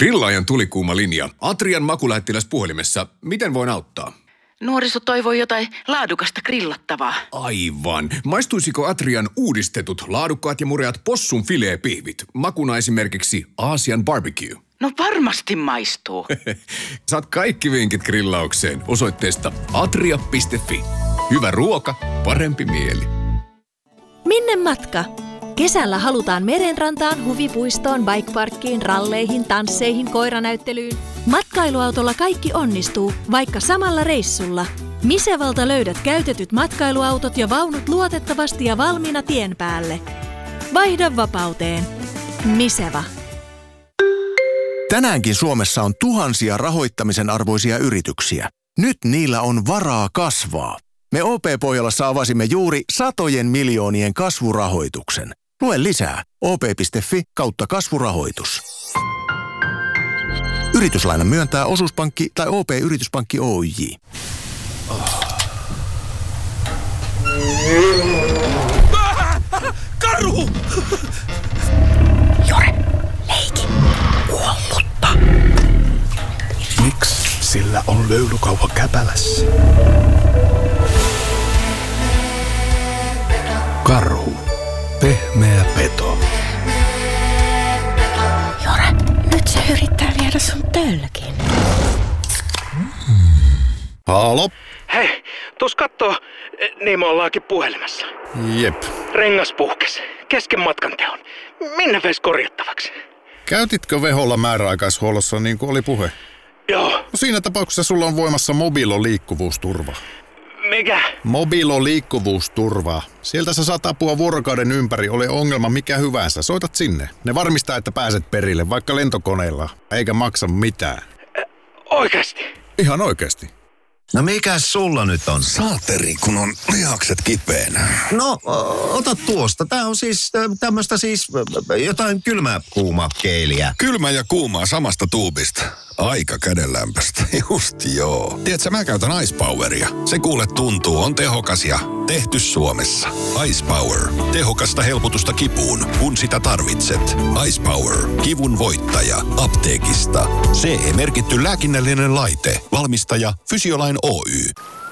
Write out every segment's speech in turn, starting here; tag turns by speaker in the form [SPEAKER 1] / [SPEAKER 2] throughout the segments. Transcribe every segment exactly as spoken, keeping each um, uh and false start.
[SPEAKER 1] Grillaajan tulikuuma linja. Atrian makulähettiläs puhelimessa. Miten voin auttaa?
[SPEAKER 2] Nuoriso toivoi jotain laadukasta grillattavaa.
[SPEAKER 1] Aivan. Maistuisiko Atrian uudistetut, laadukkaat ja mureat possun fileepihvit? Makuna esimerkiksi Aasian barbecue.
[SPEAKER 2] No varmasti maistuu.
[SPEAKER 1] Saat kaikki vinkit grillaukseen osoitteesta atria piste fi. Hyvä ruoka, parempi mieli.
[SPEAKER 3] Minne matka? Kesällä halutaan merenrantaan, huvipuistoon, bikeparkkiin, ralleihin, tansseihin, koiranäyttelyyn. Matkailuautolla kaikki onnistuu, vaikka samalla reissulla. Misevalta löydät käytetyt matkailuautot ja vaunut luotettavasti ja valmiina tien päälle. Vaihda vapauteen. Miseva.
[SPEAKER 4] Tänäänkin Suomessa on tuhansia rahoittamisen arvoisia yrityksiä. Nyt niillä on varaa kasvaa. Me O P-Pohjolassa avasimme juuri satojen miljoonien kasvurahoituksen. Lue lisää o p piste fi kautta kasvurahoitus. Yrityslainan myöntää Osuuspankki tai O P-Yrityspankki Oyj.
[SPEAKER 5] Oh. Karhu!
[SPEAKER 6] Jore, leiki. Kuollutta.
[SPEAKER 5] Miksi sillä on löylykauha käpälässä? Karhu. Pehmeä peto.
[SPEAKER 6] Jore, nyt se yrittää viedä sun tölkin.
[SPEAKER 5] Halo?
[SPEAKER 7] Hei, tuus kattoo, niin me ollaankin puhelimessa.
[SPEAKER 5] Jep.
[SPEAKER 7] Rengas puhkes, kesken matkan teon. Minne veis korjattavaksi?
[SPEAKER 5] Käytitkö Veholla määräaikaishuollossa niin kuin oli puhe?
[SPEAKER 7] Joo.
[SPEAKER 5] No siinä tapauksessa sulla on voimassa Mobilo liikkuvuusturva.
[SPEAKER 7] Mikä?
[SPEAKER 5] Mobilo liikkuvuusturva. Sieltä sä saat apua vuorokauden ympäri, ole ongelma mikä hyvänsä. Soitat sinne. Ne varmistaa, että pääset perille, vaikka lentokoneella, eikä maksa mitään.
[SPEAKER 7] Ä, oikeesti?
[SPEAKER 5] Ihan oikeesti.
[SPEAKER 8] No mikäs sulla nyt on?
[SPEAKER 9] Saateri, kun on lihakset kipeänä.
[SPEAKER 8] No, ota tuosta. Tää on siis tämmöstä siis jotain kylmää kuumaa keiliä.
[SPEAKER 9] Kylmä ja kuumaa samasta tuubista. Aika kädenlämpöstä. Just joo. Tiedätkö, mä käytän Ice Poweria. Se kuule tuntuu, on tehokas ja tehty Suomessa. Ice Power. Tehokasta helpotusta kipuun, kun sitä tarvitset. Ice Power. Kivun voittaja. Apteekista. C E-merkitty lääkinnällinen laite. Valmistaja Fysiolain Oy.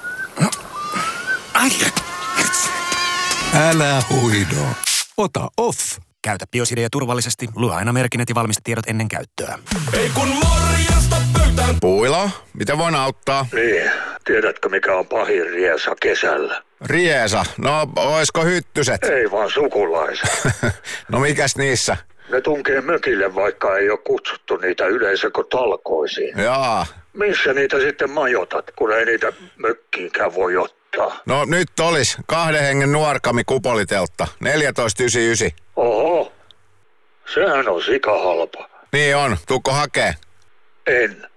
[SPEAKER 10] Älä huido. Ota off.
[SPEAKER 11] Käytä Biosidea turvallisesti. Lue aina merkinnät ja valmistetiedot ennen käyttöä.
[SPEAKER 10] Ei kun morjesta pöytään.
[SPEAKER 4] Puila, mitä voin auttaa?
[SPEAKER 12] Niin, tiedätkö mikä on pahin riesa kesällä?
[SPEAKER 4] Riesa? No, oisko hyttyset?
[SPEAKER 12] Ei vaan sukulaiset.
[SPEAKER 4] No mikäs niissä?
[SPEAKER 12] Ne tunkee mökille, vaikka ei ole kutsuttu niitä yleisökotalkoisiin.
[SPEAKER 4] Jaa.
[SPEAKER 12] Missä niitä sitten majoitat, kun ei niitä mökkiinkään voi ottaa?
[SPEAKER 4] No nyt olis kahden hengen nuorkami kupoliteltta. neljätoista yhdeksänkymmentäyhdeksän.
[SPEAKER 12] Oho, sehän on sikahalpa.
[SPEAKER 4] Niin on. Tuukko hakee?
[SPEAKER 12] En.